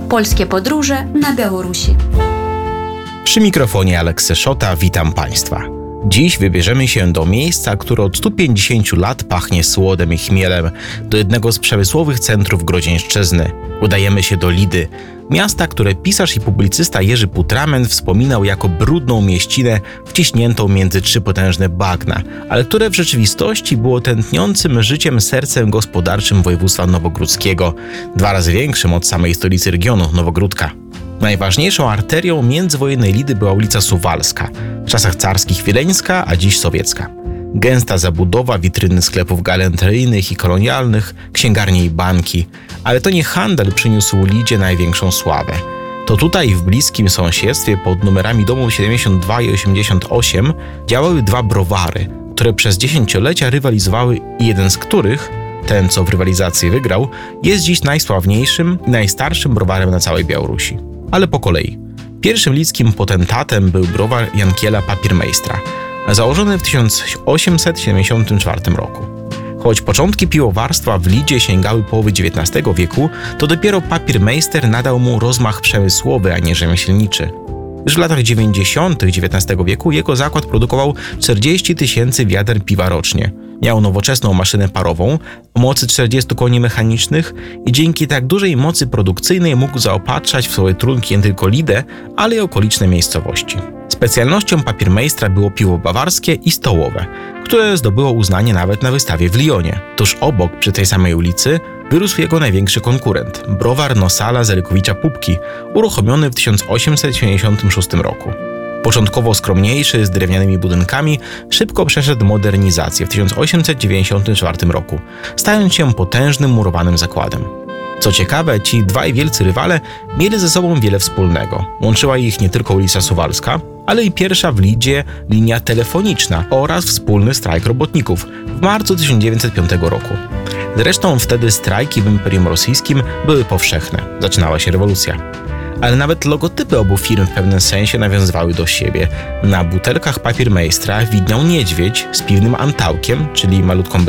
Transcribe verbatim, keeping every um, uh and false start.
Polskie podróże na Białorusi. Przy mikrofonie Aleksy Szota, witam Państwa. Dziś wybierzemy się do miejsca, które od stu pięćdziesięciu lat pachnie słodem i chmielem, do jednego z przemysłowych centrów Grodzieńszczyzny. Udajemy się do Lidy, miasta, które pisarz i publicysta Jerzy Putrament wspominał jako brudną mieścinę wciśniętą między trzy potężne bagna, ale które w rzeczywistości było tętniącym życiem sercem gospodarczym województwa nowogródzkiego, dwa razy większym od samej stolicy regionu, Nowogródka. Najważniejszą arterią międzywojennej Lidy była ulica Suwalska, w czasach carskich wiedeńska, a dziś sowiecka. Gęsta zabudowa, witryny sklepów galanteryjnych i kolonialnych, księgarnie i banki. Ale to nie handel przyniósł Lidzie największą sławę. To tutaj w bliskim sąsiedztwie pod numerami domów siedemdziesiąt dwa i osiemdziesiąt osiem działały dwa browary, które przez dziesięciolecia rywalizowały i jeden z których, ten co w rywalizacji wygrał, jest dziś najsławniejszym i najstarszym browarem na całej Białorusi. Ale po kolei. Pierwszym lidzkim potentatem był browar Jankiela Papiermeistra, założony w tysiąc osiemset siedemdziesiątym czwartym roku. Choć początki piwowarstwa w Lidzie sięgały połowy dziewiętnastego wieku, to dopiero Papiermeister nadał mu rozmach przemysłowy, a nie rzemieślniczy. Już w latach dziewięćdziesiątych dziewiętnastego wieku jego zakład produkował czterdzieści tysięcy wiader piwa rocznie. Miał nowoczesną maszynę parową o mocy czterdziestu koni mechanicznych i dzięki tak dużej mocy produkcyjnej mógł zaopatrzać w swoje trunki nie tylko Lidę, ale i okoliczne miejscowości. Specjalnością Papiermeistra było piwo bawarskie i stołowe, które zdobyło uznanie nawet na wystawie w Lyonie. Tuż obok, przy tej samej ulicy, wyrósł jego największy konkurent, browar Nosala Zelekowicza-Pupki, uruchomiony w tysiąc osiemset siedemdziesiątym szóstym roku. Początkowo skromniejszy, z drewnianymi budynkami, szybko przeszedł modernizację w tysiąc osiemset dziewięćdziesiątym czwartym roku, stając się potężnym murowanym zakładem. Co ciekawe, ci dwaj wielcy rywale mieli ze sobą wiele wspólnego. Łączyła ich nie tylko ulica Suwalska, ale i pierwsza w Lidzie linia telefoniczna oraz wspólny strajk robotników w marcu tysiąc dziewięćset piątego roku. Zresztą wtedy strajki w Imperium Rosyjskim były powszechne. Zaczynała się rewolucja. Ale nawet logotypy obu firm w pewnym sensie nawiązywały do siebie. Na butelkach Papiermeistra widniał niedźwiedź z piwnym antałkiem, czyli malutką